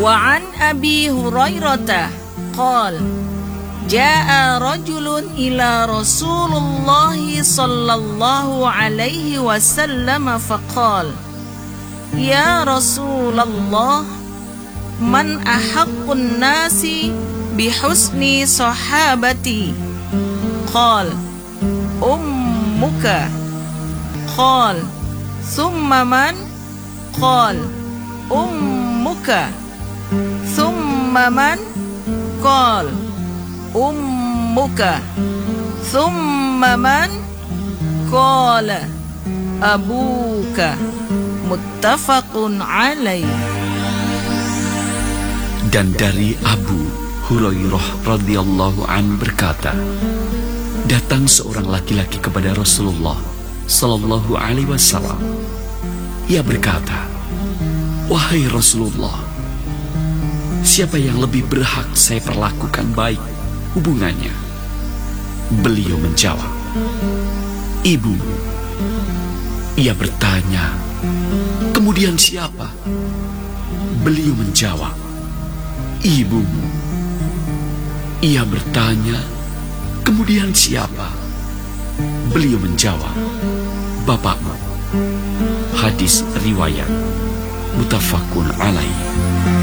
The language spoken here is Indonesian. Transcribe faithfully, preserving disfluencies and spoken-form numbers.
Wa an Abi Hurairah qala jaa rajulun ila Rasulullah sallallahu alaihi wasallam faqala ya Rasulullah man ahaqqun nasi bihusni sahabati qala ummuka qala thumma man qala ummuka thumma man qala ummuka thumma man qala abuka muttafaqun alaih. Dan dari Abu Hurairah radhiyallahu an berkata, datang seorang laki-laki kepada Rasulullah sallallahu alaihi wasallam. Ia berkata, wahai Rasulullah, siapa yang lebih berhak saya perlakukan baik hubungannya? Beliau menjawab, ibu. Ia bertanya, kemudian siapa? Beliau menjawab, ibu. Ia bertanya, kemudian siapa? Beliau menjawab, bapakmu. Hadis riwayat muttafaqun alaih.